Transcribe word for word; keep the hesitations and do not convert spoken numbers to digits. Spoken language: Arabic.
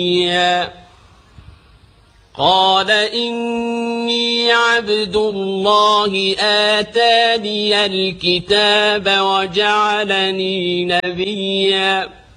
قال إني عبد الله آتاني الكتاب وجعلني نبيا